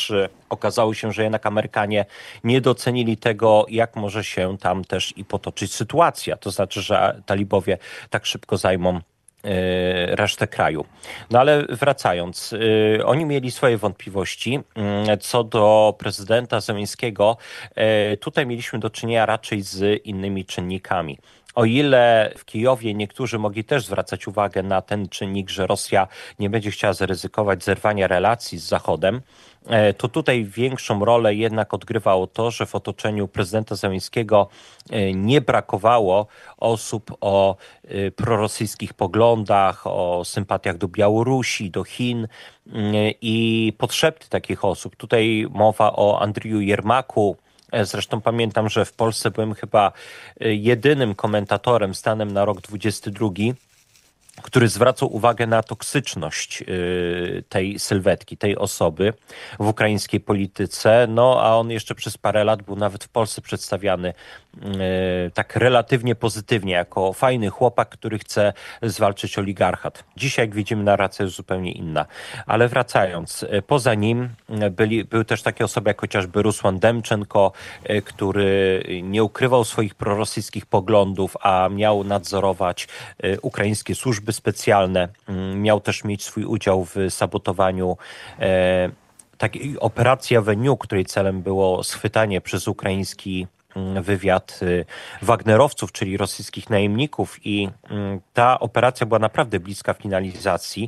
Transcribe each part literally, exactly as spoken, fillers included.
okazało się, że jednak Amerykanie nie docenili tego, jak może się tam też i potoczyć sytuacja. To znaczy, że talibowie tak szybko zajmą resztę kraju. No ale wracając, oni mieli swoje wątpliwości co do prezydenta Zełenskiego. Tutaj mieliśmy do czynienia raczej z innymi czynnikami. O ile w Kijowie niektórzy mogli też zwracać uwagę na ten czynnik, że Rosja nie będzie chciała zaryzykować zerwania relacji z Zachodem, to tutaj większą rolę jednak odgrywało to, że w otoczeniu prezydenta Zełenskiego nie brakowało osób o prorosyjskich poglądach, o sympatiach do Białorusi, do Chin i podszepty takich osób. Tutaj mowa o Andriju Jermaku. Zresztą pamiętam, że w Polsce byłem chyba jedynym komentatorem stanem na rok dwudziesty drugi, który zwracał uwagę na toksyczność tej sylwetki, tej osoby w ukraińskiej polityce. No a on jeszcze przez parę lat był nawet w Polsce przedstawiany tak relatywnie pozytywnie, jako fajny chłopak, który chce zwalczyć oligarchat. Dzisiaj, jak widzimy, narracja jest zupełnie inna. Ale wracając, poza nim byli, były też takie osoby jak chociażby Rusłan Demczenko, który nie ukrywał swoich prorosyjskich poglądów, a miał nadzorować ukraińskie służby specjalne. Miał też mieć swój udział w sabotowaniu e, takiej operacji Avenue, której celem było schwytanie przez ukraiński wywiad Wagnerowców, czyli rosyjskich najemników, i ta operacja była naprawdę bliska finalizacji.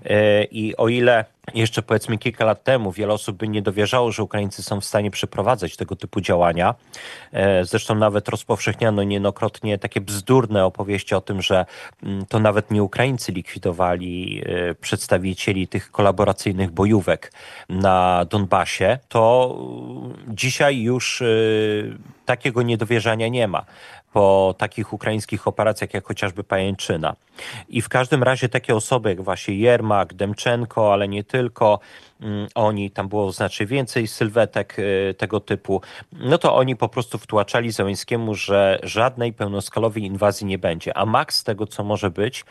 I o ile jeszcze powiedzmy kilka lat temu wiele osób by nie dowierzało, że Ukraińcy są w stanie przeprowadzać tego typu działania. Zresztą nawet rozpowszechniano niejednokrotnie takie bzdurne opowieści o tym, że to nawet nie Ukraińcy likwidowali przedstawicieli tych kolaboracyjnych bojówek na Donbasie, to dzisiaj już takiego niedowierzania nie ma po takich ukraińskich operacjach jak chociażby Pajęczyna. I w każdym razie takie osoby jak właśnie Jermak, Demczenko, ale nie tylko, oni, tam było znacznie więcej sylwetek tego typu, no to oni po prostu wtłaczali Zełenskiemu, że żadnej pełnoskalowej inwazji nie będzie. A maks tego, co może być,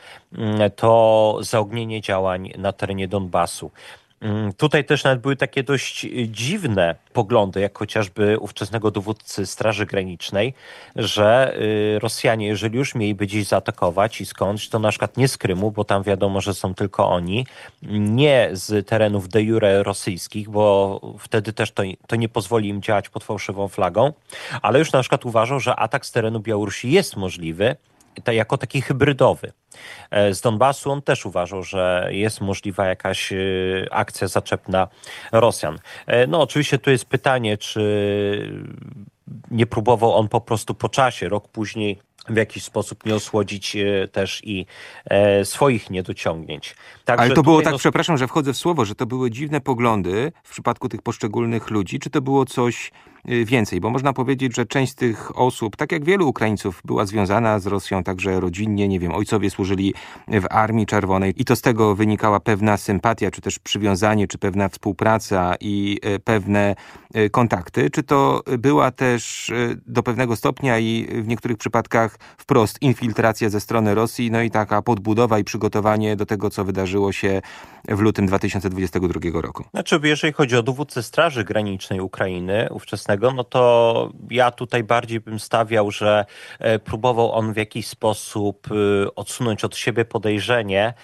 to zaognienie działań na terenie Donbasu. Tutaj też nawet były takie dość dziwne poglądy, jak chociażby ówczesnego dowódcy Straży Granicznej, że Rosjanie, jeżeli już mieliby gdzieś zaatakować i skądś, to na przykład nie z Krymu, bo tam wiadomo, że są tylko oni, nie z terenów de jure rosyjskich, bo wtedy też to, to nie pozwoli im działać pod fałszywą flagą, ale już na przykład uważał, że atak z terenu Białorusi jest możliwy, jako taki hybrydowy. Z Donbasu on też uważał, że jest możliwa jakaś akcja zaczepna Rosjan. No oczywiście tu jest pytanie, czy nie próbował on po prostu po czasie, rok później, w jakiś sposób nie osłodzić też i e, swoich niedociągnięć. Także ale to było tak, no... przepraszam, że wchodzę w słowo, że to były dziwne poglądy w przypadku tych poszczególnych ludzi, czy to było coś więcej? Bo można powiedzieć, że część z tych osób, tak jak wielu Ukraińców, była związana z Rosją także rodzinnie, nie wiem, ojcowie służyli w Armii Czerwonej i to z tego wynikała pewna sympatia, czy też przywiązanie, czy pewna współpraca i pewne kontakty. Czy to była też do pewnego stopnia i w niektórych przypadkach wprost infiltracja ze strony Rosji, no i taka podbudowa i przygotowanie do tego, co wydarzyło się w lutym dwa tysiące dwudziestego drugiego roku? Znaczy, jeżeli chodzi o dowódcę Straży Granicznej Ukrainy ówczesnego, no to ja tutaj bardziej bym stawiał, że próbował on w jakiś sposób odsunąć od siebie podejrzenie,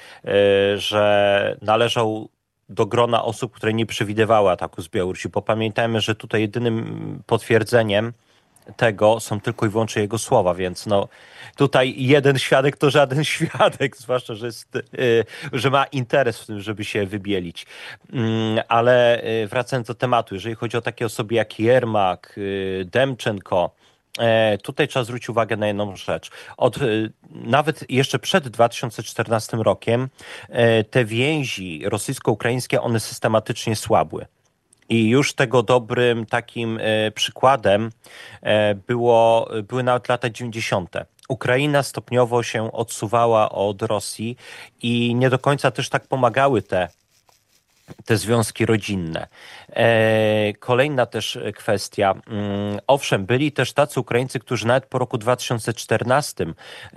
że należał do grona osób, które nie przewidywały ataku z Białorusi, bo pamiętajmy, że tutaj jedynym potwierdzeniem tego są tylko i wyłącznie jego słowa, więc no tutaj jeden świadek to żaden świadek, zwłaszcza, że, jest, yy, że ma interes w tym, żeby się wybielić. Yy, ale yy, wracając do tematu, jeżeli chodzi o takie osoby jak Jermak, yy, Demczenko, tutaj trzeba zwrócić uwagę na jedną rzecz. Od, nawet jeszcze przed dwa tysiące czternastym rokiem te więzi rosyjsko-ukraińskie, one systematycznie słabły. I już tego dobrym takim e, przykładem e, było, były nawet lata dziewięćdziesiąte. Ukraina stopniowo się odsuwała od Rosji i nie do końca też tak pomagały te te związki rodzinne. Kolejna też kwestia. Owszem, byli też tacy Ukraińcy, którzy nawet po roku dwa tysiące czternastym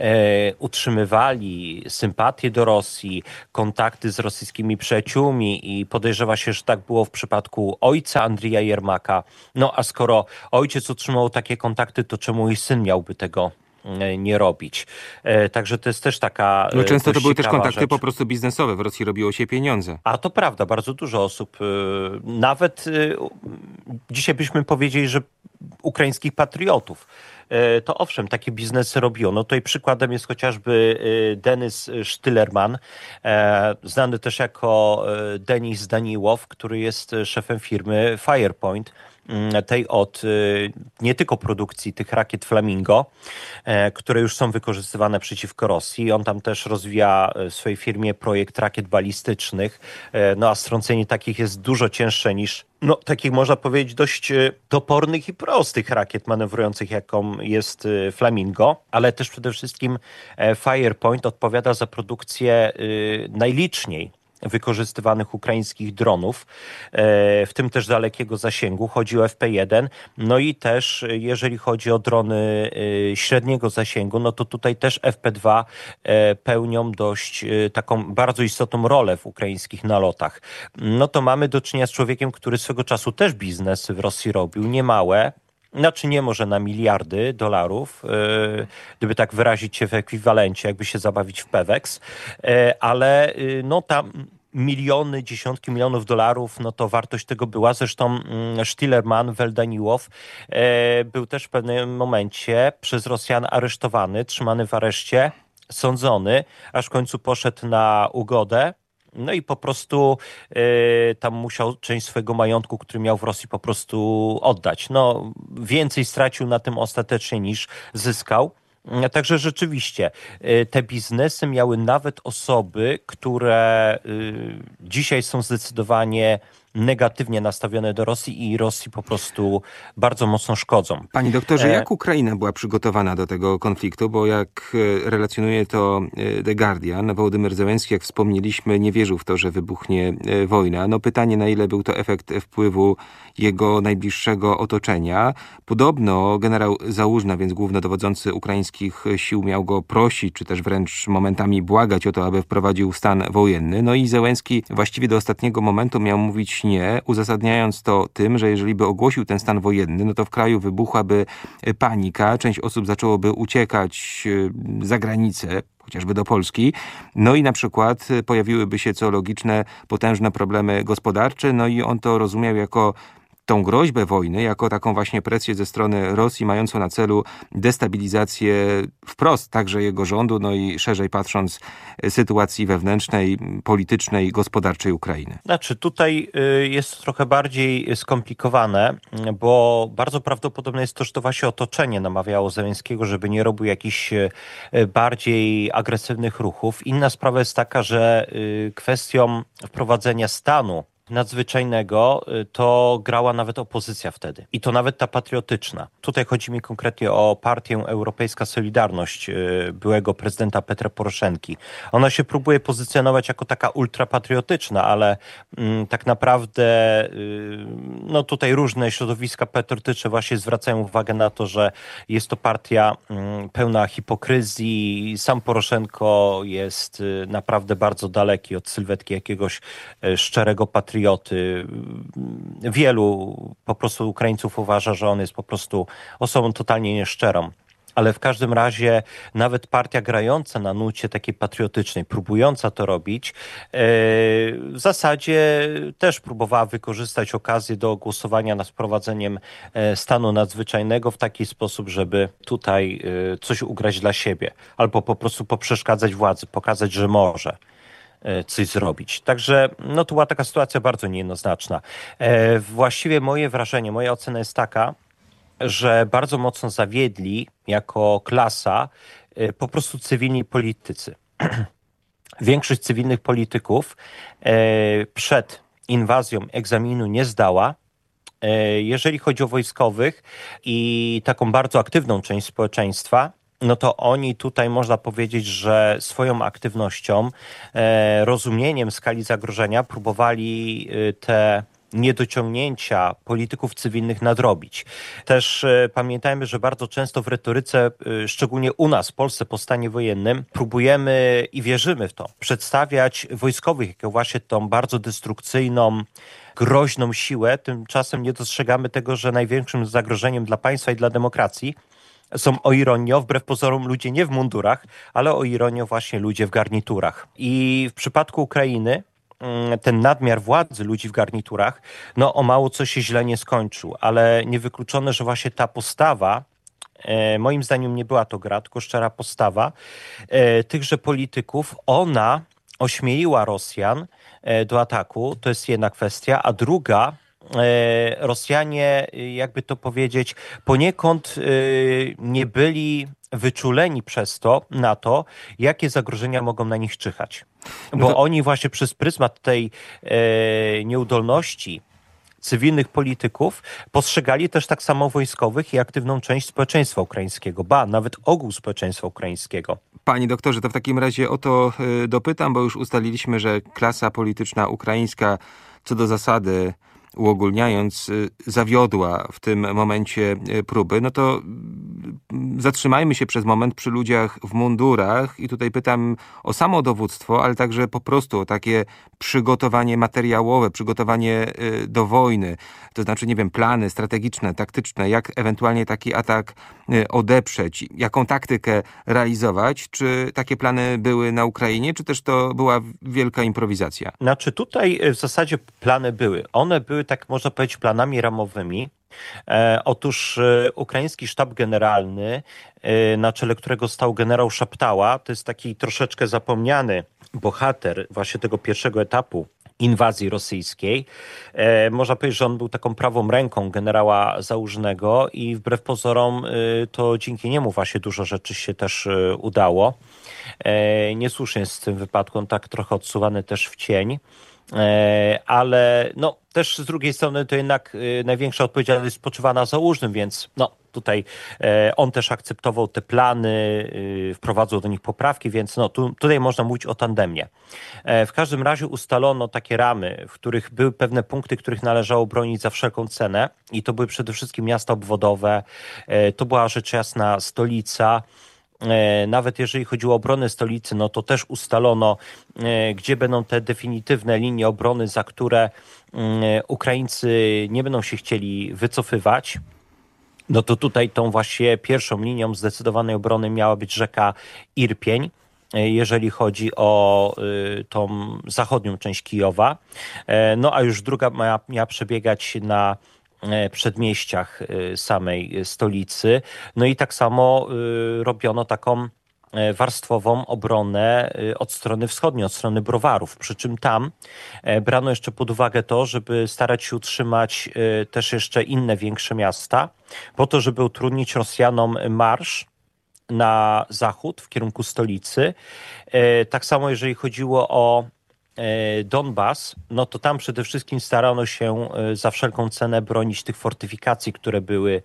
utrzymywali sympatię do Rosji, kontakty z rosyjskimi przyjaciółmi i podejrzewa się, że tak było w przypadku ojca Andrija Jermaka. No a skoro ojciec utrzymał takie kontakty, to czemu i syn miałby tego nie robić. Także to jest też taka No często to były też kontakty rzecz. po prostu biznesowe. W Rosji robiło się pieniądze. A to prawda, bardzo dużo osób, nawet dzisiaj byśmy powiedzieli, że ukraińskich patriotów, to owszem, takie biznesy robiło. No tutaj przykładem jest chociażby Denis Sztylerman, znany też jako Denis Daniłow, który jest szefem firmy Firepoint, tej od nie tylko produkcji tych rakiet Flamingo, które już są wykorzystywane przeciwko Rosji. On tam też rozwija w swojej firmie projekt rakiet balistycznych. No a strącenie takich jest dużo cięższe niż no, takich można powiedzieć dość topornych i prostych rakiet manewrujących, jaką jest Flamingo, ale też przede wszystkim Firepoint odpowiada za produkcję najliczniej wykorzystywanych ukraińskich dronów, w tym też dalekiego zasięgu. Chodzi o F P jeden. No i też jeżeli chodzi o drony średniego zasięgu, no to tutaj też F P dwa pełnią dość taką bardzo istotną rolę w ukraińskich nalotach. No to mamy do czynienia z człowiekiem, który swego czasu też biznes w Rosji robił, niemałe. Znaczy nie może na miliardy dolarów, gdyby tak wyrazić się w ekwiwalencie, jakby się zabawić w Pewex, ale no tam miliony, dziesiątki milionów dolarów, no to wartość tego była. Zresztą Sztylerman, Weldaniłow był też w pewnym momencie przez Rosjan aresztowany, trzymany w areszcie, sądzony, aż w końcu poszedł na ugodę. No i po prostu y, tam musiał część swojego majątku, który miał w Rosji, po prostu oddać. No więcej stracił na tym ostatecznie niż zyskał. Także rzeczywiście y, te biznesy miały nawet osoby, które y, dzisiaj są zdecydowanie negatywnie nastawione do Rosji i Rosji po prostu bardzo mocno szkodzą. Panie doktorze, jak Ukraina była przygotowana do tego konfliktu? Bo jak relacjonuje to The Guardian, Wołodymyr Zełenski, jak wspomnieliśmy, nie wierzył w to, że wybuchnie wojna. No pytanie, na ile był to efekt wpływu jego najbliższego otoczenia. Podobno generał Załużna, więc głównodowodzący ukraińskich sił, miał go prosić, czy też wręcz momentami błagać o to, aby wprowadził stan wojenny. No i Zełenski właściwie do ostatniego momentu miał mówić nie, uzasadniając to tym, że jeżeli by ogłosił ten stan wojenny, no to w kraju wybuchłaby panika, część osób zaczęłoby uciekać za granicę, chociażby do Polski, no i na przykład pojawiłyby się, co logiczne, potężne problemy gospodarcze, no i on to rozumiał jako tą groźbę wojny, jako taką właśnie presję ze strony Rosji, mającą na celu destabilizację wprost także jego rządu, no i szerzej patrząc sytuacji wewnętrznej, politycznej, gospodarczej Ukrainy. Znaczy tutaj jest trochę bardziej skomplikowane, bo bardzo prawdopodobne jest to, że to właśnie otoczenie namawiało Zełenskiego, żeby nie robił jakichś bardziej agresywnych ruchów. Inna sprawa jest taka, że kwestią wprowadzenia stanu nadzwyczajnego to grała nawet opozycja wtedy. I to nawet ta patriotyczna. Tutaj chodzi mi konkretnie o partię Europejska Solidarność byłego prezydenta Petra Poroszenki. Ona się próbuje pozycjonować jako taka ultrapatriotyczna, ale mm, tak naprawdę y, no tutaj różne środowiska patriotyczne właśnie zwracają uwagę na to, że jest to partia y, pełna hipokryzji. Sam Poroszenko jest y, naprawdę bardzo daleki od sylwetki jakiegoś y, szczerego patrioty. Wielu po prostu Ukraińców uważa, że on jest po prostu osobą totalnie nieszczerą. Ale w każdym razie nawet partia grająca na nucie takiej patriotycznej, próbująca to robić, w zasadzie też próbowała wykorzystać okazję do głosowania nad wprowadzeniem stanu nadzwyczajnego w taki sposób, żeby tutaj coś ugrać dla siebie. Albo po prostu poprzeszkadzać władzy, pokazać, że może coś zrobić. Także no to była taka sytuacja bardzo niejednoznaczna. E, właściwie moje wrażenie, moja ocena jest taka, że bardzo mocno zawiedli jako klasa e, po prostu cywilni politycy. Większość cywilnych polityków e, przed inwazją egzaminu nie zdała. E, jeżeli chodzi o wojskowych i taką bardzo aktywną część społeczeństwa, no to oni tutaj można powiedzieć, że swoją aktywnością, e, rozumieniem skali zagrożenia próbowali e, te niedociągnięcia polityków cywilnych nadrobić. Też e, pamiętajmy, że bardzo często w retoryce, e, szczególnie u nas w Polsce po stanie wojennym, próbujemy i wierzymy w to, przedstawiać wojskowych jako właśnie tą bardzo destrukcyjną, groźną siłę. Tymczasem nie dostrzegamy tego, że największym zagrożeniem dla państwa i dla demokracji są, o ironio, wbrew pozorom ludzie nie w mundurach, ale o ironio właśnie ludzie w garniturach. I w przypadku Ukrainy ten nadmiar władzy ludzi w garniturach, no o mało co się źle nie skończył, ale niewykluczone, że właśnie ta postawa, e, moim zdaniem nie była to gra, tylko szczera postawa e, tychże polityków, ona ośmieliła Rosjan e, do ataku, to jest jedna kwestia, a druga, e, Rosjanie, jakby to powiedzieć, poniekąd e, nie byli wyczuleni przez to na to, jakie zagrożenia mogą na nich czyhać. Bo no to... oni właśnie przez pryzmat tej e, nieudolności cywilnych polityków postrzegali też tak samo wojskowych i aktywną część społeczeństwa ukraińskiego, ba, nawet ogół społeczeństwa ukraińskiego. Panie doktorze, to w takim razie o to y, dopytam, bo już ustaliliśmy, że klasa polityczna ukraińska co do zasady, uogólniając, zawiodła w tym momencie próby, no to zatrzymajmy się przez moment przy ludziach w mundurach i tutaj pytam o samo dowództwo, ale także po prostu o takie przygotowanie materiałowe, przygotowanie do wojny, to znaczy, nie wiem, plany strategiczne, taktyczne, jak ewentualnie taki atak odeprzeć, jaką taktykę realizować, czy takie plany były na Ukrainie, czy też to była wielka improwizacja? Znaczy tutaj w zasadzie plany były. One były, tak można powiedzieć, planami ramowymi. E, otóż e, ukraiński sztab generalny, e, na czele którego stał generał Szaptała, to jest taki troszeczkę zapomniany bohater właśnie tego pierwszego etapu inwazji rosyjskiej. E, można powiedzieć, że on był taką prawą ręką generała Załużnego i wbrew pozorom e, to dzięki niemu właśnie dużo rzeczy się też e, udało. E, niesłusznie jest w tym wypadku, on tak trochę odsuwany też w cień. Ale no też z drugiej strony to jednak największa odpowiedzialność spoczywa na Załużnym, więc no tutaj on też akceptował te plany, wprowadzał do nich poprawki, więc no tu, tutaj można mówić o tandemie. W każdym razie ustalono takie ramy, w których były pewne punkty, których należało bronić za wszelką cenę i to były przede wszystkim miasta obwodowe, to była rzecz jasna stolica. Nawet jeżeli chodziło o obronę stolicy, no to też ustalono, gdzie będą te definitywne linie obrony, za które Ukraińcy nie będą się chcieli wycofywać. No to tutaj tą właśnie pierwszą linią zdecydowanej obrony miała być rzeka Irpień, jeżeli chodzi o tą zachodnią część Kijowa. No a już druga miała, miała przebiegać na przedmieściach samej stolicy. No i tak samo robiono taką warstwową obronę od strony wschodniej, od strony Browarów. Przy czym tam brano jeszcze pod uwagę to, żeby starać się utrzymać też jeszcze inne większe miasta, po to, żeby utrudnić Rosjanom marsz na zachód w kierunku stolicy. Tak samo jeżeli chodziło o Donbas, no to tam przede wszystkim starano się za wszelką cenę bronić tych fortyfikacji, które były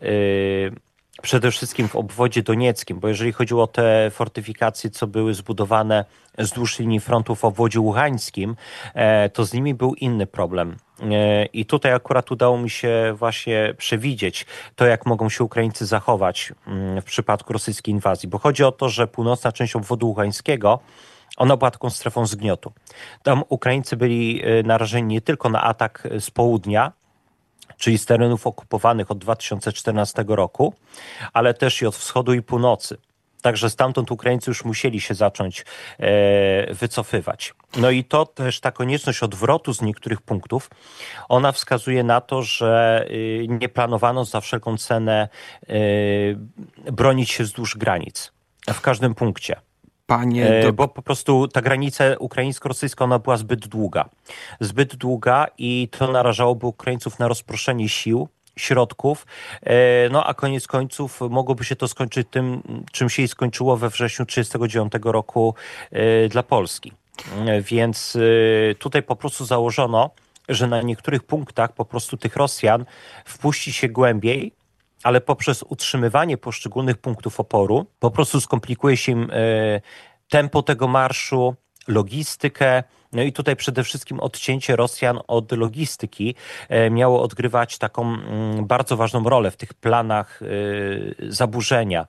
przede wszystkim w obwodzie donieckim, bo jeżeli chodziło o te fortyfikacje, co były zbudowane wzdłuż linii frontu w obwodzie ługańskim, to z nimi był inny problem. I tutaj akurat udało mi się właśnie przewidzieć to, jak mogą się Ukraińcy zachować w przypadku rosyjskiej inwazji, bo chodzi o to, że północna część obwodu ługańskiego, ona była taką strefą zgniotu. Tam Ukraińcy byli narażeni nie tylko na atak z południa, czyli z terenów okupowanych od dwa tysiące czternastego roku, ale też i od wschodu i północy. Także stamtąd Ukraińcy już musieli się zacząć e, wycofywać. No i to też ta konieczność odwrotu z niektórych punktów, ona wskazuje na to, że y, nie planowano za wszelką cenę y, bronić się wzdłuż granic w każdym punkcie. Panie do... Bo po prostu ta granica ukraińsko-rosyjska, ona była zbyt długa. Zbyt długa i to narażałoby Ukraińców na rozproszenie sił, środków, no a koniec końców mogłoby się to skończyć tym, czym się skończyło we wrześniu tysiąc dziewięćset trzydziestego dziewiątego roku dla Polski. Więc tutaj po prostu założono, że na niektórych punktach po prostu tych Rosjan wpuści się głębiej, ale poprzez utrzymywanie poszczególnych punktów oporu po prostu skomplikuje się im tempo tego marszu, logistykę. No i tutaj przede wszystkim odcięcie Rosjan od logistyki miało odgrywać taką bardzo ważną rolę w tych planach zaburzenia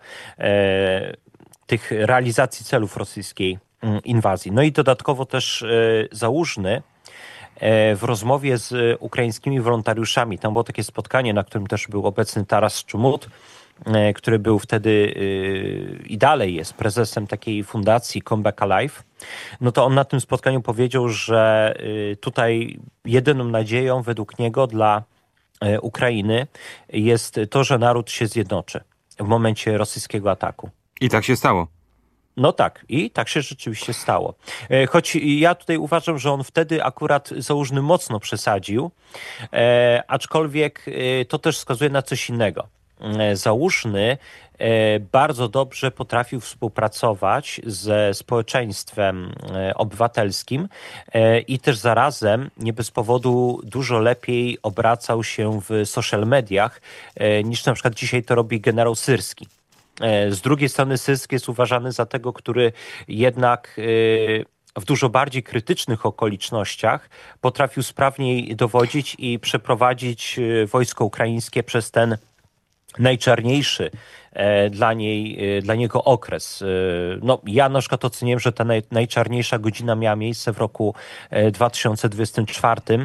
tych realizacji celów rosyjskiej inwazji. No i dodatkowo też Załużny w rozmowie z ukraińskimi wolontariuszami, tam było takie spotkanie, na którym też był obecny Taras Czumut, który był wtedy i dalej jest prezesem takiej fundacji Comeback Alive, no to on na tym spotkaniu powiedział, że tutaj jedyną nadzieją według niego dla Ukrainy jest to, że naród się zjednoczy w momencie rosyjskiego ataku. I tak się stało. No tak, i tak się rzeczywiście stało. Choć ja tutaj uważam, że on wtedy akurat Załużny mocno przesadził, e, aczkolwiek to też wskazuje na coś innego. Załużny bardzo dobrze potrafił współpracować ze społeczeństwem obywatelskim i też zarazem nie bez powodu dużo lepiej obracał się w social mediach niż na przykład dzisiaj to robi generał Syrski. Z drugiej strony Syrski jest uważany za tego, który jednak w dużo bardziej krytycznych okolicznościach potrafił sprawniej dowodzić i przeprowadzić wojsko ukraińskie przez ten najczarniejszy dla niej, dla niego okres. No, ja na przykład oceniłem, że ta naj, najczarniejsza godzina miała miejsce w roku dwa tysiące dwudziestym czwartym.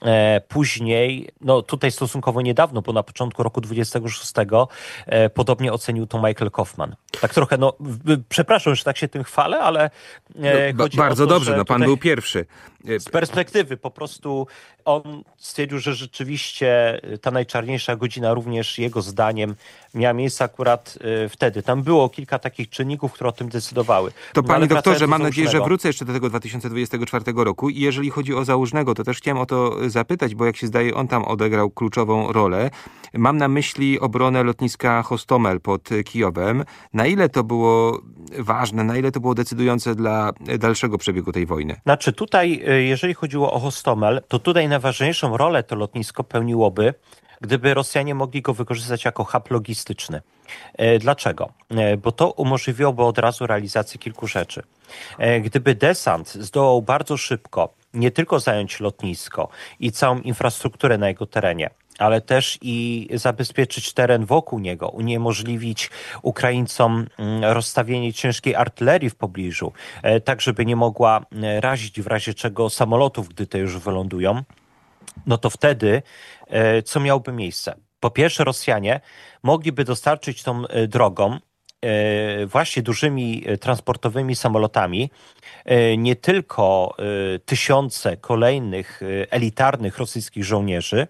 Później, no tutaj stosunkowo niedawno, bo na początku roku dwudziestego szóstego podobnie ocenił to Michael Kaufman. Tak trochę, no przepraszam, że tak się tym chwalę, ale no, chodzi bardzo o to, dobrze, no pan był pierwszy. Z perspektywy po prostu on stwierdził, że rzeczywiście ta najczarniejsza godzina również jego zdaniem miała miejsce akurat wtedy. Tam było kilka takich czynników, które o tym decydowały. To no, panie doktorze, mam nadzieję, że Załużnego. wrócę jeszcze do tego dwa tysiące dwudziestego czwartego roku i jeżeli chodzi o Załużnego, to też chciałem o to zapytać, bo jak się zdaje, on tam odegrał kluczową rolę. Mam na myśli obronę lotniska Hostomel pod Kijowem. Na ile to było ważne, na ile to było decydujące dla dalszego przebiegu tej wojny? Znaczy tutaj, jeżeli chodziło o Hostomel, to tutaj najważniejszą rolę to lotnisko pełniłoby, gdyby Rosjanie mogli go wykorzystać jako hub logistyczny. Dlaczego? Bo to umożliwiłoby od razu realizację kilku rzeczy. Gdyby desant zdołał bardzo szybko nie tylko zająć lotnisko i całą infrastrukturę na jego terenie, ale też i zabezpieczyć teren wokół niego, uniemożliwić Ukraińcom rozstawienie ciężkiej artylerii w pobliżu, tak żeby nie mogła razić w razie czego samolotów, gdy te już wylądują, no to wtedy co miałoby miejsce? Po pierwsze, Rosjanie mogliby dostarczyć tą drogą właśnie dużymi transportowymi samolotami nie tylko tysiące kolejnych elitarnych rosyjskich żołnierzy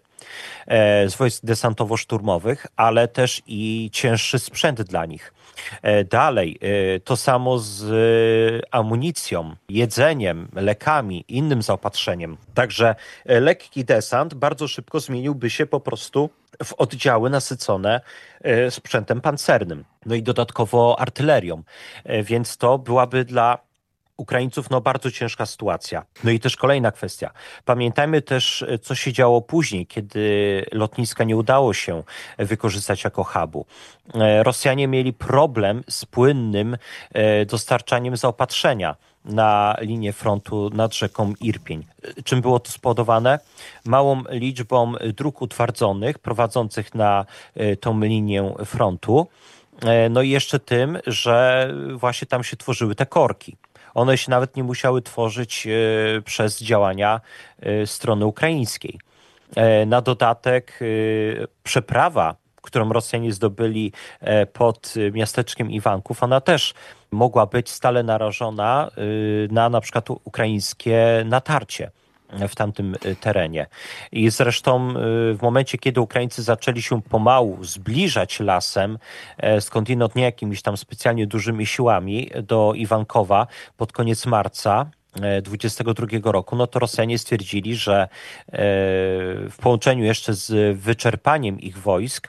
z wojsk desantowo-szturmowych, ale też i cięższy sprzęt dla nich. Dalej, to samo z amunicją, jedzeniem, lekami, innym zaopatrzeniem. Także lekki desant bardzo szybko zmieniłby się po prostu w oddziały nasycone sprzętem pancernym. No i dodatkowo artylerią. Więc to byłaby dla Ukraińców no bardzo ciężka sytuacja. No i też kolejna kwestia. Pamiętajmy też, co się działo później, kiedy lotniska nie udało się wykorzystać jako hubu. Rosjanie mieli problem z płynnym dostarczaniem zaopatrzenia na linię frontu nad rzeką Irpień. Czym było to spowodowane? Małą liczbą dróg utwardzonych prowadzących na tą linię frontu. No i jeszcze tym, że właśnie tam się tworzyły te korki. One się nawet nie musiały tworzyć y, przez działania y, strony ukraińskiej. Y, na dodatek y, przeprawa, którą Rosjanie zdobyli y, pod miasteczkiem Iwanków, ona też mogła być stale narażona y, na na przykład ukraińskie natarcie w tamtym terenie. I zresztą w momencie, kiedy Ukraińcy zaczęli się pomału zbliżać lasem, skądinąd nie jakimiś tam specjalnie dużymi siłami do Iwankowa pod koniec marca dwudziestego drugiego roku, no to Rosjanie stwierdzili, że w połączeniu jeszcze z wyczerpaniem ich wojsk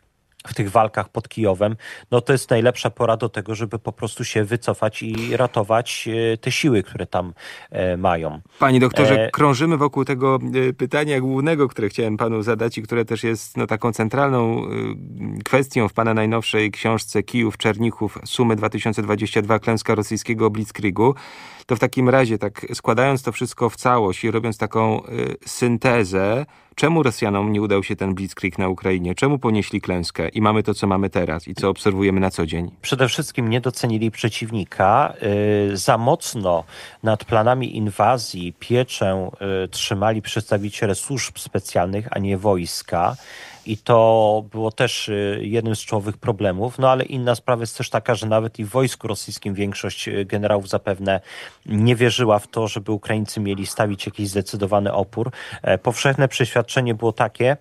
w tych walkach pod Kijowem, no to jest najlepsza pora do tego, żeby po prostu się wycofać i ratować te siły, które tam mają. Panie doktorze, krążymy wokół tego pytania głównego, które chciałem panu zadać i które też jest no, taką centralną kwestią w pana najnowszej książce Kijów, Czernichów, Sumy dwa tysiące dwudziesty drugi, klęska rosyjskiego Blitzkriegu. To w takim razie, tak składając to wszystko w całość i robiąc taką y, syntezę, czemu Rosjanom nie udał się ten Blitzkrieg na Ukrainie? Czemu ponieśli klęskę i mamy to, co mamy teraz i co obserwujemy na co dzień? Przede wszystkim nie docenili przeciwnika. Yy, za mocno nad planami inwazji pieczę yy, trzymali przedstawiciele służb specjalnych, a nie wojska. I to było też jednym z czołowych problemów. No ale inna sprawa jest też taka, że nawet i w wojsku rosyjskim większość generałów zapewne nie wierzyła w to, żeby Ukraińcy mieli stawić jakiś zdecydowany opór. Powszechne przeświadczenie było takie,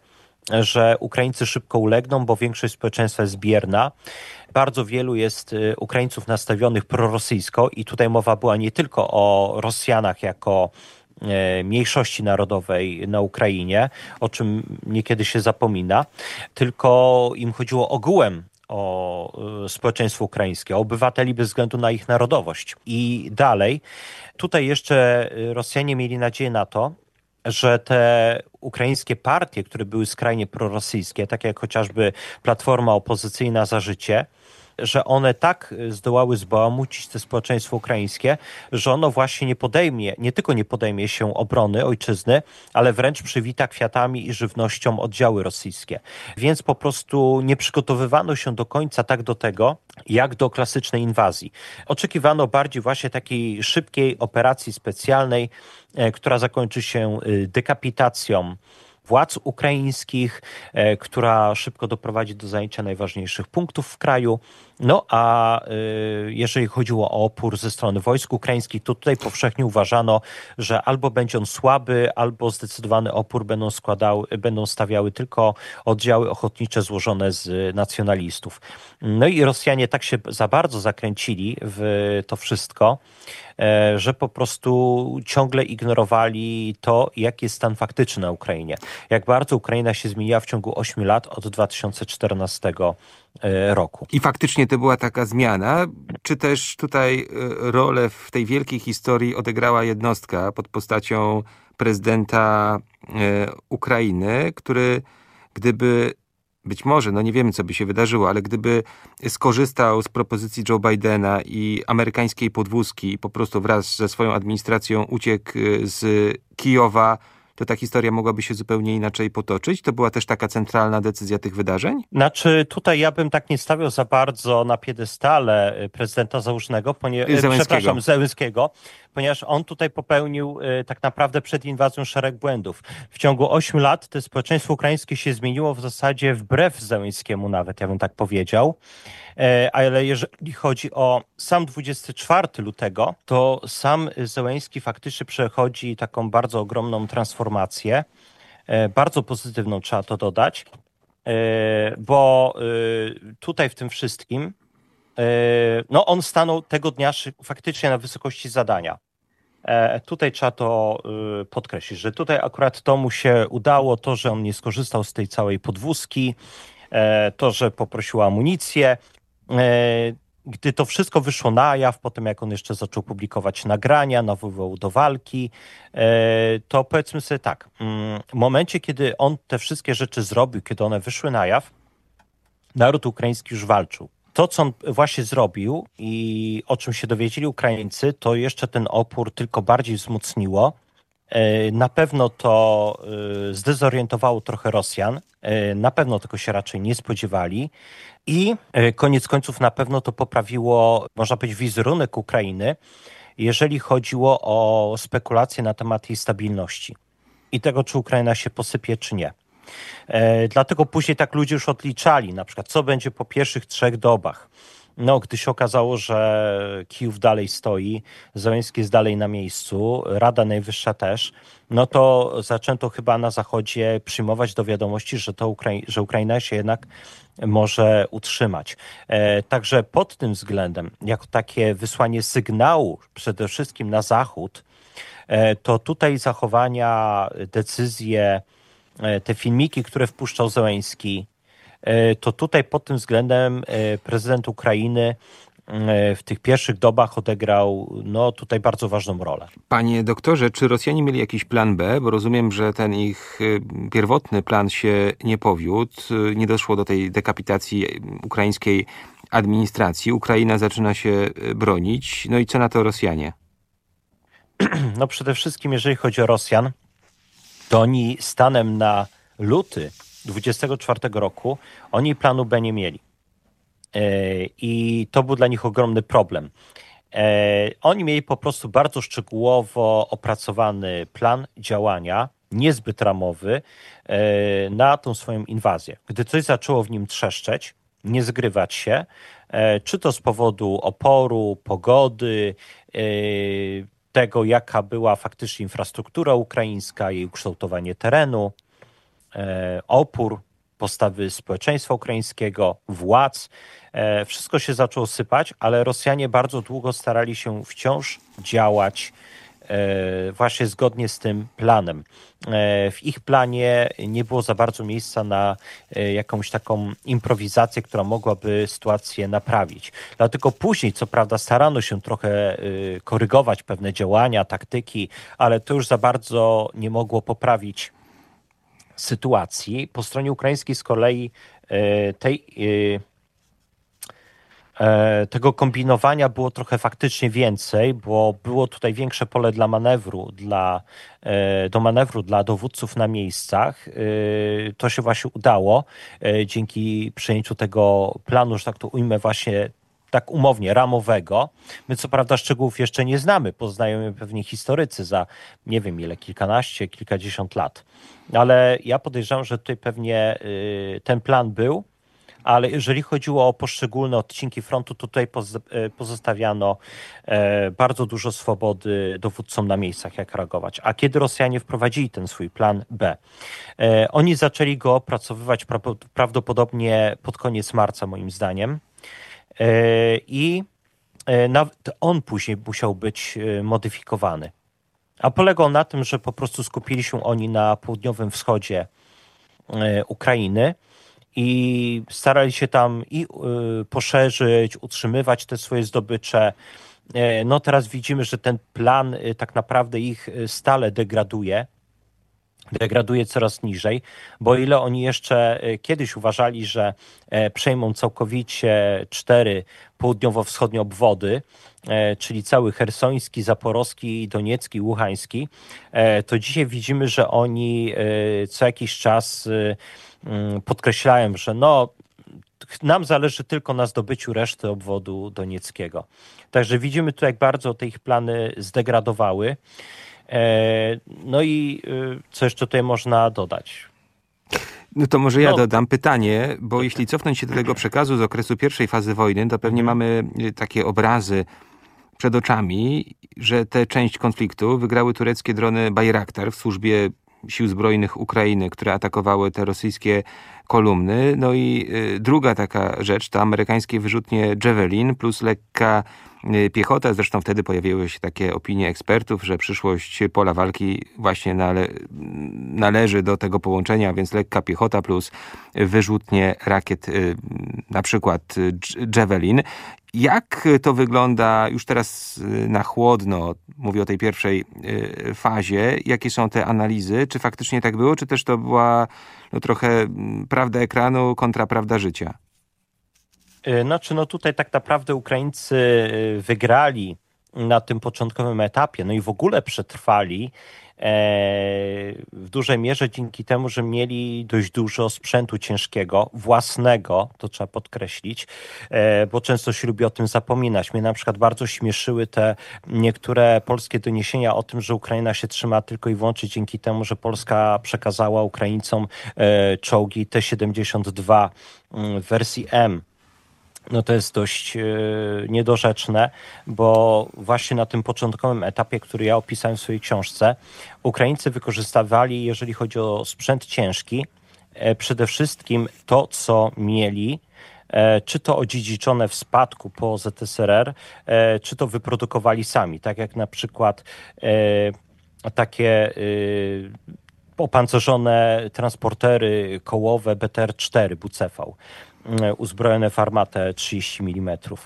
że Ukraińcy szybko ulegną, bo większość społeczeństwa jest bierna. Bardzo wielu jest Ukraińców nastawionych prorosyjsko i tutaj mowa była nie tylko o Rosjanach jako mniejszości narodowej na Ukrainie, o czym niekiedy się zapomina, tylko im chodziło ogółem o społeczeństwo ukraińskie, o obywateli bez względu na ich narodowość. I dalej, tutaj jeszcze Rosjanie mieli nadzieję na to, że te ukraińskie partie, które były skrajnie prorosyjskie, takie jak chociażby Platforma Opozycyjna za Życie, że one tak zdołały zbałamucić to społeczeństwo ukraińskie, że ono właśnie nie podejmie, nie tylko nie podejmie się obrony ojczyzny, ale wręcz przywita kwiatami i żywnością oddziały rosyjskie. Więc po prostu nie przygotowywano się do końca tak do tego, jak do klasycznej inwazji. Oczekiwano bardziej właśnie takiej szybkiej operacji specjalnej, która zakończy się dekapitacją władz ukraińskich, e, która szybko doprowadzi do zajęcia najważniejszych punktów w kraju. No a e, jeżeli chodziło o opór ze strony wojsk ukraińskich, to tutaj powszechnie uważano, że albo będzie on słaby, albo zdecydowany opór będą składały, będą stawiały tylko oddziały ochotnicze złożone z nacjonalistów. No i Rosjanie tak się za bardzo zakręcili w to wszystko, że po prostu ciągle ignorowali to, jaki jest stan faktyczny na Ukrainie. Jak bardzo Ukraina się zmieniła w ciągu ośmiu lat od dwa tysiące czternastego roku. I faktycznie to była taka zmiana. Czy też tutaj rolę w tej wielkiej historii odegrała jednostka pod postacią prezydenta Ukrainy, który gdyby być może, no nie wiemy, co by się wydarzyło, ale gdyby skorzystał z propozycji Joe Bidena i amerykańskiej podwózki i po prostu wraz ze swoją administracją uciekł z Kijowa, to ta historia mogłaby się zupełnie inaczej potoczyć? To była też taka centralna decyzja tych wydarzeń? Znaczy tutaj ja bym tak nie stawiał za bardzo na piedestale prezydenta Załużnego, ponieważ, przepraszam, Zełenskiego, ponieważ on tutaj popełnił y, tak naprawdę przed inwazją szereg błędów. W ciągu ośmiu lat to społeczeństwo ukraińskie się zmieniło w zasadzie wbrew Zełenskiemu nawet, ja bym tak powiedział. Ale jeżeli chodzi o sam dwudziestego czwartego lutego, to sam Zełenski faktycznie przechodzi taką bardzo ogromną transformację, bardzo pozytywną trzeba to dodać, bo tutaj w tym wszystkim no on stanął tego dnia faktycznie na wysokości zadania. Tutaj trzeba to podkreślić, że tutaj akurat to mu się udało, to, że on nie skorzystał z tej całej podwózki, to, że poprosił o amunicję. Gdy to wszystko wyszło na jaw, potem jak on jeszcze zaczął publikować nagrania, nawoływał do walki, to powiedzmy sobie tak, w momencie, kiedy on te wszystkie rzeczy zrobił, kiedy one wyszły na jaw, naród ukraiński już walczył. To, co on właśnie zrobił i o czym się dowiedzieli Ukraińcy, to jeszcze ten opór tylko bardziej wzmocniło. Na pewno to zdezorientowało trochę Rosjan, na pewno tego się raczej nie spodziewali i koniec końców na pewno to poprawiło, można powiedzieć, wizerunek Ukrainy, jeżeli chodziło o spekulacje na temat jej stabilności i tego, czy Ukraina się posypie, czy nie. Dlatego później tak ludzie już odliczali, na przykład co będzie po pierwszych trzech dobach. No, gdy się okazało, że Kijów dalej stoi, Zełenski jest dalej na miejscu, Rada Najwyższa też, no to zaczęto chyba na Zachodzie przyjmować do wiadomości, że, to Ukrai- że Ukraina się jednak może utrzymać. E, także pod tym względem, jako takie wysłanie sygnału przede wszystkim na Zachód, e, to tutaj zachowania, decyzje, e, te filmiki, które wpuszczał Zełenski, to tutaj pod tym względem prezydent Ukrainy w tych pierwszych dobach odegrał no, tutaj bardzo ważną rolę. Panie doktorze, czy Rosjanie mieli jakiś plan B? Bo rozumiem, że ten ich pierwotny plan się nie powiódł. Nie doszło do tej dekapitacji ukraińskiej administracji. Ukraina zaczyna się bronić. No i co na to Rosjanie? No przede wszystkim, jeżeli chodzi o Rosjan, to oni stanem na luty dwudziestego czwartego roku, oni planu B nie mieli. I to był dla nich ogromny problem. Oni mieli po prostu bardzo szczegółowo opracowany plan działania, niezbyt ramowy, na tą swoją inwazję. Gdy coś zaczęło w nim trzeszczeć, nie zgrywać się, czy to z powodu oporu, pogody, tego jaka była faktycznie infrastruktura ukraińska, jej ukształtowanie terenu, opór, postawy społeczeństwa ukraińskiego, władz. Wszystko się zaczęło sypać, ale Rosjanie bardzo długo starali się wciąż działać właśnie zgodnie z tym planem. W ich planie nie było za bardzo miejsca na jakąś taką improwizację, która mogłaby sytuację naprawić. Dlatego później, co prawda, starano się trochę korygować pewne działania, taktyki, ale to już za bardzo nie mogło poprawić sytuacji. Po stronie ukraińskiej z kolei tej, tego kombinowania było trochę faktycznie więcej, bo było tutaj większe pole dla manewru, dla, do manewru dla dowódców na miejscach. To się właśnie udało dzięki przyjęciu tego planu, że tak to ujmę, właśnie tak umownie, ramowego. My co prawda szczegółów jeszcze nie znamy, poznają je pewnie historycy za nie wiem ile, kilkanaście, kilkadziesiąt lat. Ale ja podejrzewam, że tutaj pewnie y, ten plan był, ale jeżeli chodziło o poszczególne odcinki frontu, to tutaj pozostawiano e, bardzo dużo swobody dowódcom na miejscach, jak reagować. A kiedy Rosjanie wprowadzili ten swój plan B, e, oni zaczęli go opracowywać pra- prawdopodobnie pod koniec marca, moim zdaniem. E, I e, nawet on później musiał być e, modyfikowany. A polegał na tym, że po prostu skupili się oni na południowym wschodzie e, Ukrainy i starali się tam i y, poszerzyć, utrzymywać te swoje zdobycze. E, no teraz widzimy, że ten plan y, tak naprawdę ich stale degraduje. Degraduje coraz niżej, bo ile oni jeszcze y, kiedyś uważali, że e, przejmą całkowicie cztery południowo-wschodnie obwody, e, czyli cały chersoński, zaporowski, doniecki, łuhański, e, to dzisiaj widzimy, że oni e, co jakiś czas e, podkreślają, że no, nam zależy tylko na zdobyciu reszty obwodu donieckiego. Także widzimy tu, jak bardzo te ich plany zdegradowały. No i co jeszcze tutaj można dodać? No to może ja no. dodam pytanie, bo jeśli cofnąć się do tego przekazu z okresu pierwszej fazy wojny, to pewnie mamy takie obrazy przed oczami, że tę część konfliktu wygrały tureckie drony Bayraktar w służbie sił zbrojnych Ukrainy, które atakowały te rosyjskie kolumny. No i y, druga taka rzecz to amerykańskie wyrzutnie Javelin plus lekka y, piechota. Zresztą wtedy pojawiły się takie opinie ekspertów, że przyszłość pola walki właśnie nale, należy do tego połączenia, więc lekka piechota plus wyrzutnie rakiet, y, na przykład y, Javelin. Jak to wygląda już teraz na chłodno, mówię o tej pierwszej y, fazie, jakie są te analizy, czy faktycznie tak było, czy też to była no, trochę prawda ekranu kontra prawda życia? Znaczy, no tutaj tak naprawdę Ukraińcy wygrali na tym początkowym etapie, no i w ogóle przetrwali w dużej mierze dzięki temu, że mieli dość dużo sprzętu ciężkiego, własnego, to trzeba podkreślić, bo często się lubi o tym zapominać. Mnie na przykład bardzo śmieszyły te niektóre polskie doniesienia o tym, że Ukraina się trzyma tylko i wyłącznie dzięki temu, że Polska przekazała Ukraińcom czołgi T siedemdziesiąt dwa w wersji M. No to jest dość e, niedorzeczne, bo właśnie na tym początkowym etapie, który ja opisałem w swojej książce, Ukraińcy wykorzystywali, jeżeli chodzi o sprzęt ciężki, e, przede wszystkim to, co mieli, e, czy to odziedziczone w spadku po Z S R R, e, czy to wyprodukowali sami, tak jak na przykład e, takie... E, opancerzone transportery kołowe B T R cztery W C V, uzbrojone w armatę trzydzieści milimetrów.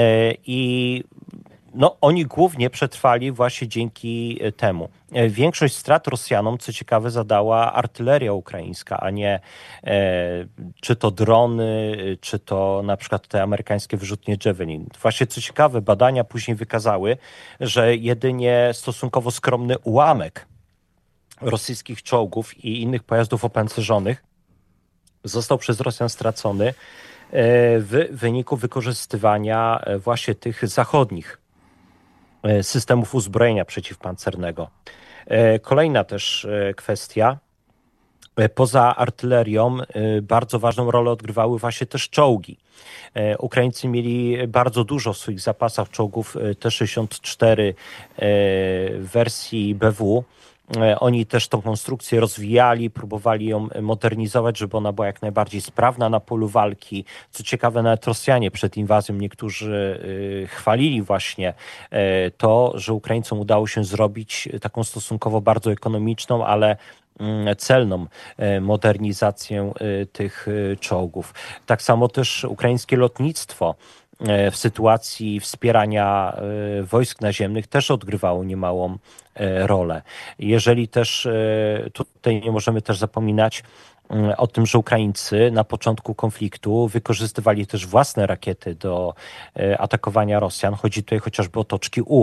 I no, oni głównie przetrwali właśnie dzięki temu. Większość strat Rosjanom, co ciekawe, zadała artyleria ukraińska, a nie e, czy to drony, czy to na przykład te amerykańskie wyrzutnie Javelin. Właśnie co ciekawe, badania później wykazały, że jedynie stosunkowo skromny ułamek rosyjskich czołgów i innych pojazdów opancerzonych został przez Rosjan stracony w wyniku wykorzystywania właśnie tych zachodnich systemów uzbrojenia przeciwpancernego. Kolejna też kwestia. Poza artylerią bardzo ważną rolę odgrywały właśnie też czołgi. Ukraińcy mieli bardzo dużo w swoich zapasach czołgów T sześćdziesiąt cztery w wersji B W. Oni też tą konstrukcję rozwijali, próbowali ją modernizować, żeby ona była jak najbardziej sprawna na polu walki. Co ciekawe, nawet Rosjanie przed inwazją niektórzy chwalili właśnie to, że Ukraińcom udało się zrobić taką stosunkowo bardzo ekonomiczną, ale celną modernizację tych czołgów. Tak samo też ukraińskie lotnictwo w sytuacji wspierania wojsk naziemnych też odgrywało niemałą rolę. Jeżeli też tutaj nie możemy też zapominać o tym, że Ukraińcy na początku konfliktu wykorzystywali też własne rakiety do atakowania Rosjan. Chodzi tutaj chociażby o toczki U.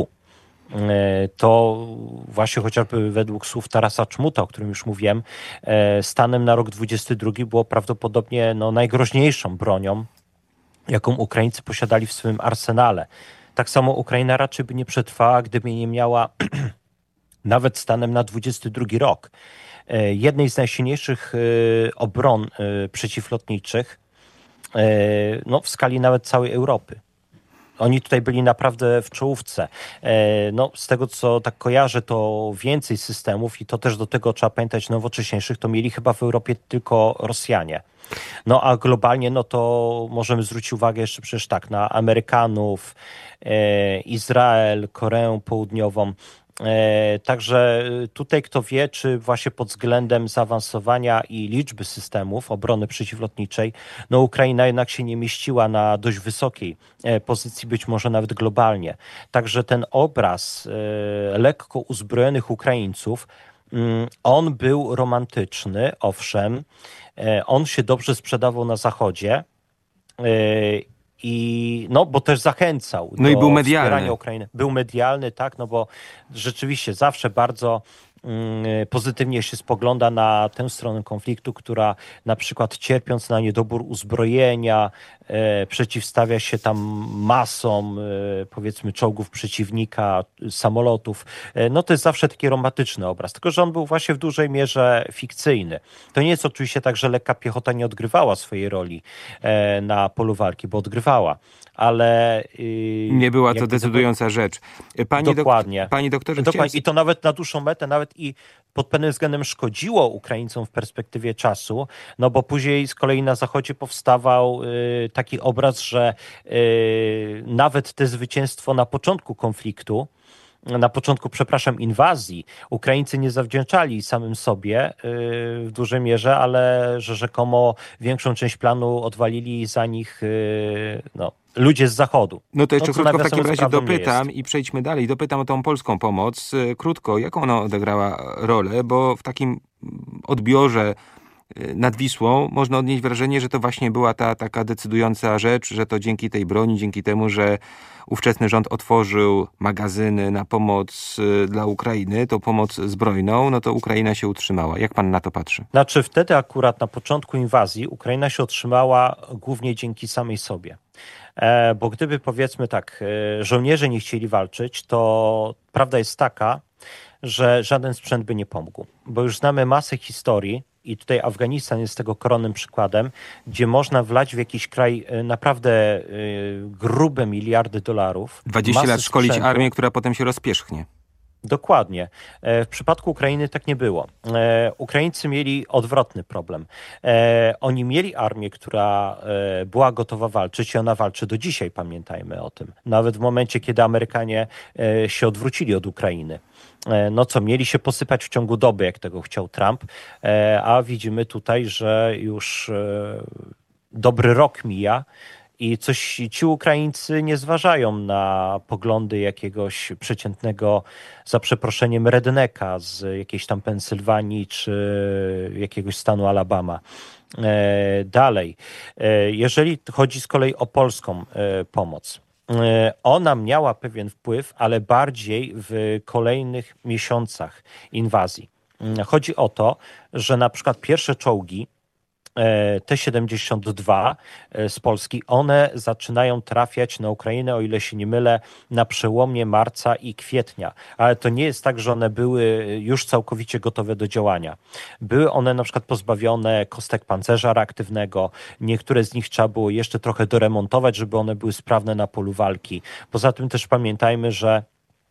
To właśnie chociażby według słów Tarasa Czmuta, o którym już mówiłem, stanem na rok dwudziesty drugi było prawdopodobnie no, najgroźniejszą bronią, jaką Ukraińcy posiadali w swoim arsenale. Tak samo Ukraina raczej by nie przetrwała, gdyby nie miała nawet stanem na dwudziesty drugi rok jednej z najsilniejszych obron przeciwlotniczych no, w skali nawet całej Europy. Oni tutaj byli naprawdę w czołówce. No, z tego, co tak kojarzę, to więcej systemów i to też do tego trzeba pamiętać nowocześniejszych, to mieli chyba w Europie tylko Rosjanie. No a globalnie, no to możemy zwrócić uwagę jeszcze przecież tak na Amerykanów, e, Izrael, Koreę Południową. E, także tutaj kto wie, czy właśnie pod względem zaawansowania i liczby systemów obrony przeciwlotniczej, no Ukraina jednak się nie mieściła na dość wysokiej e, pozycji, być może nawet globalnie. Także ten obraz e, lekko uzbrojonych Ukraińców, mm, on był romantyczny, owszem, e, on się dobrze sprzedawał na Zachodzie, e, I no, bo też zachęcał no do i był medialny. wspierania Ukrainy. Był medialny, tak, no bo rzeczywiście zawsze bardzo mm, pozytywnie się spogląda na tę stronę konfliktu, która na przykład cierpiąc na niedobór uzbrojenia, e, przeciwstawia się tam masom, e, powiedzmy, czołgów przeciwnika, samolotów. E, no to jest zawsze taki romantyczny obraz, tylko że on był właśnie w dużej mierze fikcyjny. To nie jest oczywiście tak, że lekka piechota nie odgrywała swojej roli e, na polu walki, bo odgrywała, ale... Yy, nie była to decydująca do... rzecz. Pani Dokładnie. Dok- Pani doktorze, Dokładnie. chciałem... I to nawet na dłuższą metę, nawet i pod pewnym względem szkodziło Ukraińcom w perspektywie czasu, no bo później z kolei na Zachodzie powstawał yy, taki obraz, że yy, nawet te zwycięstwo na początku konfliktu, na początku, przepraszam, inwazji, Ukraińcy nie zawdzięczali samym sobie yy, w dużej mierze, ale że rzekomo większą część planu odwalili za nich yy, no, ludzie z Zachodu. No to jeszcze no, krótko w takim razie dopytam i przejdźmy dalej. Dopytam o tą polską pomoc. Krótko, jaką ona odegrała rolę, bo w takim odbiorze nad Wisłą można odnieść wrażenie, że to właśnie była ta taka decydująca rzecz, że to dzięki tej broni, dzięki temu, że ówczesny rząd otworzył magazyny na pomoc dla Ukrainy, tą pomoc zbrojną, no to Ukraina się utrzymała. Jak pan na to patrzy? Znaczy wtedy akurat na początku inwazji Ukraina się utrzymała głównie dzięki samej sobie. E, bo gdyby powiedzmy tak, e, żołnierze nie chcieli walczyć, to prawda jest taka, że żaden sprzęt by nie pomógł. Bo już znamy masę historii, i tutaj Afganistan jest tego koronnym przykładem, gdzie można wlać w jakiś kraj naprawdę y, grube miliardy dolarów. dwadzieścia lat szkolić sprzętu. armię, która potem się rozpierzchnie. Dokładnie. W przypadku Ukrainy tak nie było. Ukraińcy mieli odwrotny problem. Oni mieli armię, która była gotowa walczyć i ona walczy do dzisiaj, pamiętajmy o tym. Nawet w momencie, kiedy Amerykanie się odwrócili od Ukrainy. No co, mieli się posypać w ciągu doby, jak tego chciał Trump, a widzimy tutaj, że już dobry rok mija. I coś ci Ukraińcy nie zważają na poglądy jakiegoś przeciętnego, za przeproszeniem, redneka z jakiejś tam Pensylwanii czy jakiegoś stanu Alabama. E, dalej, e, jeżeli chodzi z kolei o polską e, pomoc, e, ona miała pewien wpływ, ale bardziej w kolejnych miesiącach inwazji. Chodzi o to, że na przykład pierwsze czołgi T siedemdziesiąt dwa z Polski, one zaczynają trafiać na Ukrainę, o ile się nie mylę, na przełomie marca i kwietnia. Ale to nie jest tak, że one były już całkowicie gotowe do działania. Były one na przykład pozbawione kostek pancerza reaktywnego. Niektóre z nich trzeba było jeszcze trochę doremontować, żeby one były sprawne na polu walki. Poza tym też pamiętajmy, że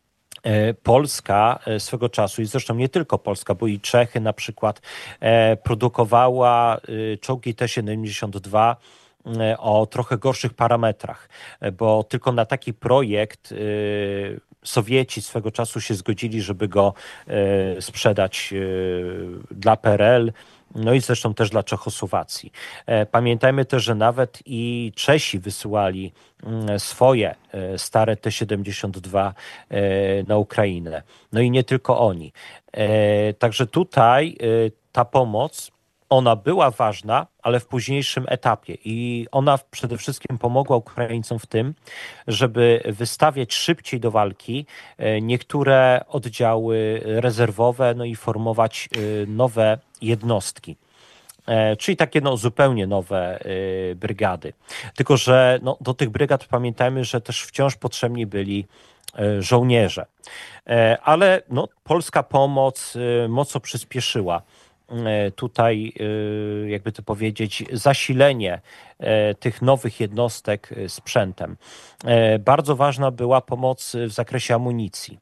Polska swego czasu, i zresztą nie tylko Polska, bo i Czechy na przykład, produkowała czołgi T siedemdziesiąt dwa o trochę gorszych parametrach, bo tylko na taki projekt Sowieci swego czasu się zgodzili, żeby go sprzedać dla P R L, no i zresztą też dla Czechosłowacji. Pamiętajmy też, że nawet i Czesi wysyłali swoje stare T siedemdziesiąt dwa na Ukrainę. No i nie tylko oni. Także tutaj ta pomoc, ona była ważna, ale w późniejszym etapie i ona przede wszystkim pomogła Ukraińcom w tym, żeby wystawiać szybciej do walki niektóre oddziały rezerwowe, no i formować nowe jednostki. Czyli takie no, zupełnie nowe y, brygady. Tylko że no, do tych brygad pamiętajmy, że też wciąż potrzebni byli y, żołnierze. Y, ale no, polska pomoc y, mocno przyspieszyła y, tutaj, y, jakby to powiedzieć, zasilenie y, tych nowych jednostek y, sprzętem. Y, bardzo ważna była pomoc w zakresie amunicji.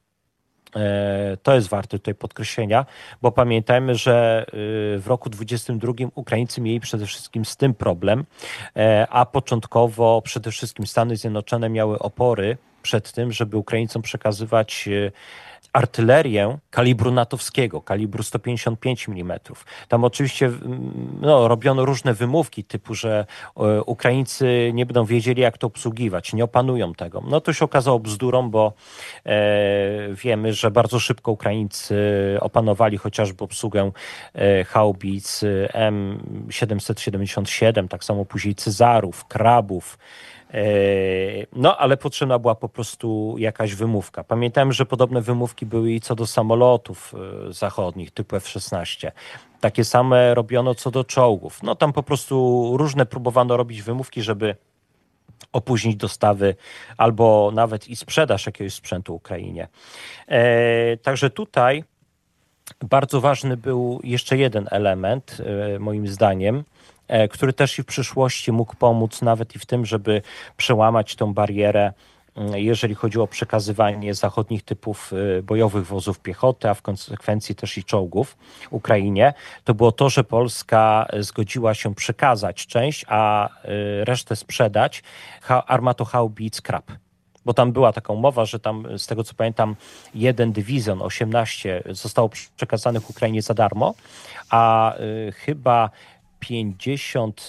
To jest warte tutaj podkreślenia, bo pamiętajmy, że w roku dwudziestym drugim Ukraińcy mieli przede wszystkim z tym problem, a początkowo przede wszystkim Stany Zjednoczone miały opory przed tym, żeby Ukraińcom przekazywać artylerię kalibru natowskiego, kalibru sto pięćdziesiąt pięć milimetrów. Tam oczywiście no, robiono różne wymówki typu, że Ukraińcy nie będą wiedzieli, jak to obsługiwać, nie opanują tego. No to się okazało bzdurą, bo e, wiemy, że bardzo szybko Ukraińcy opanowali chociażby obsługę e, haubic M siedemset siedemdziesiąt siedem, tak samo później Cezarów, Krabów. No, ale potrzebna była po prostu jakaś wymówka. Pamiętam, że podobne wymówki były i co do samolotów zachodnich typu F szesnaście. Takie same robiono co do czołgów. No tam po prostu różne próbowano robić wymówki, żeby opóźnić dostawy albo nawet i sprzedaż jakiegoś sprzętu Ukrainie. E, także tutaj bardzo ważny był jeszcze jeden element, e, moim zdaniem, który też i w przyszłości mógł pomóc nawet i w tym, żeby przełamać tą barierę, jeżeli chodzi o przekazywanie zachodnich typów bojowych wozów piechoty, a w konsekwencji też i czołgów Ukrainie, to było to, że Polska zgodziła się przekazać część, a resztę sprzedać armatohaubic Krab. Bo tam była taka umowa, że tam, z tego co pamiętam, jeden dywizjon, osiemnaście zostało przekazanych Ukrainie za darmo, a y, chyba pięćdziesiąt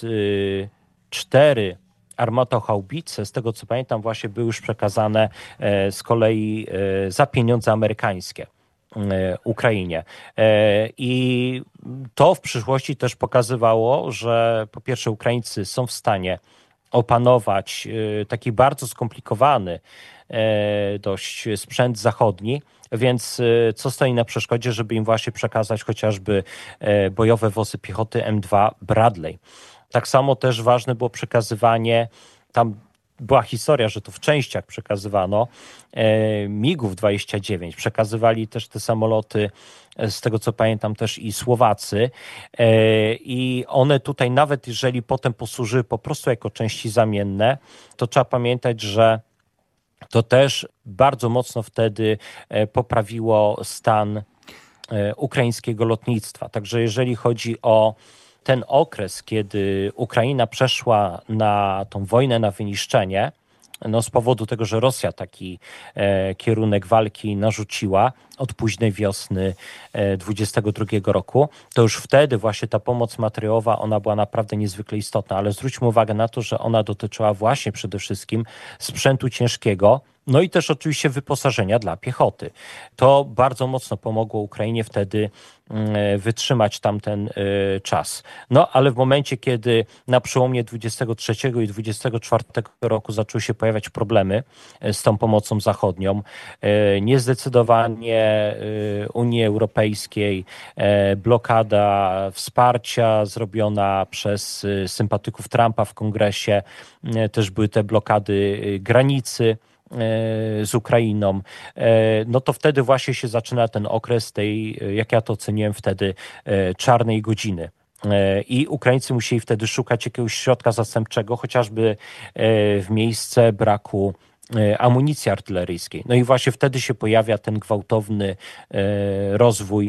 cztery armatohaubice, z tego co pamiętam, właśnie były już przekazane z kolei za pieniądze amerykańskie Ukrainie. I to w przyszłości też pokazywało, że po pierwsze Ukraińcy są w stanie opanować taki bardzo skomplikowany dość sprzęt zachodni, więc co stoi na przeszkodzie, żeby im właśnie przekazać chociażby bojowe wozy piechoty M dwa Bradley. Tak samo też ważne było przekazywanie, tam była historia, że to w częściach przekazywano migów dwadzieścia dziewięć. Przekazywali też te samoloty, z tego co pamiętam, też i Słowacy. I one tutaj, nawet jeżeli potem posłużyły po prostu jako części zamienne, to trzeba pamiętać, że to też bardzo mocno wtedy poprawiło stan ukraińskiego lotnictwa. Także jeżeli chodzi o ten okres, kiedy Ukraina przeszła na tą wojnę na wyniszczenie, no z powodu tego, że Rosja taki e, kierunek walki narzuciła od późnej wiosny e, dwudziestego drugiego roku, to już wtedy właśnie ta pomoc materiałowa, ona była naprawdę niezwykle istotna, ale zwróćmy uwagę na to, że ona dotyczyła właśnie przede wszystkim sprzętu ciężkiego, no i też oczywiście wyposażenia dla piechoty. To bardzo mocno pomogło Ukrainie wtedy wytrzymać tamten czas. No ale w momencie, kiedy na przełomie dwudziestego trzeciego i dwudziestego czwartego roku zaczęły się pojawiać problemy z tą pomocą zachodnią, niezdecydowanie Unii Europejskiej, blokada wsparcia zrobiona przez sympatyków Trumpa w Kongresie, też były te blokady granicy z Ukrainą, no to wtedy właśnie się zaczyna ten okres tej, jak ja to oceniłem wtedy, czarnej godziny. I Ukraińcy musieli wtedy szukać jakiegoś środka zastępczego, chociażby w miejsce braku amunicji artyleryjskiej. No i właśnie wtedy się pojawia ten gwałtowny rozwój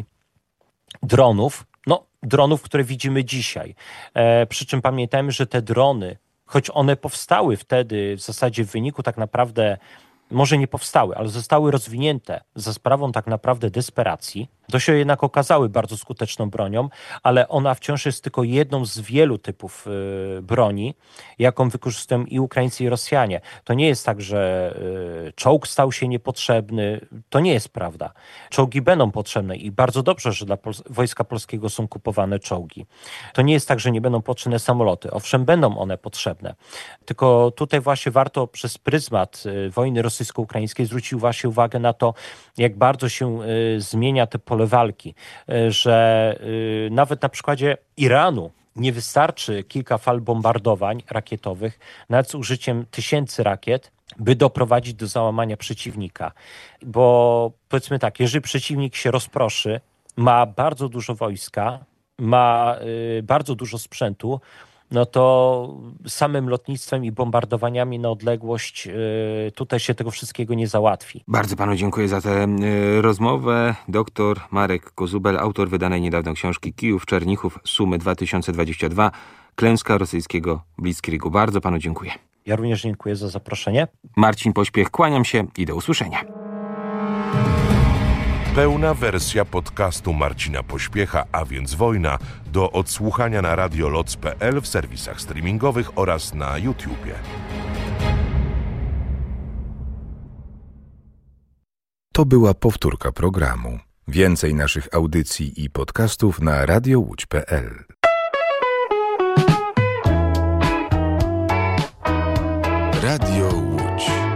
dronów, no dronów, które widzimy dzisiaj. Przy czym pamiętajmy, że te drony, choć one powstały wtedy w zasadzie w wyniku tak naprawdę, może nie powstały, ale zostały rozwinięte za sprawą tak naprawdę desperacji, to się jednak okazały bardzo skuteczną bronią, ale ona wciąż jest tylko jedną z wielu typów y, broni, jaką wykorzystują i Ukraińcy, i Rosjanie. To nie jest tak, że y, czołg stał się niepotrzebny. To nie jest prawda. Czołgi będą potrzebne i bardzo dobrze, że dla Pol- Wojska Polskiego są kupowane czołgi. To nie jest tak, że nie będą potrzebne samoloty. Owszem, będą one potrzebne. Tylko tutaj właśnie warto przez pryzmat y, wojny rosyjsko-ukraińskiej zwrócić właśnie uwagę na to, jak bardzo się y, zmienia te pole walki, że y, nawet na przykładzie Iranu nie wystarczy kilka fal bombardowań rakietowych, nawet z użyciem tysięcy rakiet, by doprowadzić do załamania przeciwnika. Bo powiedzmy tak, jeżeli przeciwnik się rozproszy, ma bardzo dużo wojska, ma y, bardzo dużo sprzętu, no to samym lotnictwem i bombardowaniami na odległość yy, tutaj się tego wszystkiego nie załatwi. Bardzo panu dziękuję za tę y, rozmowę. Doktor Marek Kozubel, autor wydanej niedawno książki Kijów, Czernichów, Sumy dwa tysiące dwadzieścia dwa, klęska rosyjskiego Blitzkriegu. Bardzo panu dziękuję. Ja również dziękuję za zaproszenie. Marcin Pośpiech, kłaniam się i do usłyszenia. Pełna wersja podcastu Marcina Pośpiecha, a więc wojna, do odsłuchania na radioloc kropka p l, w serwisach streamingowych oraz na YouTubie. To była powtórka programu. Więcej naszych audycji i podcastów na radioludź kropka p l. Radio Łódź.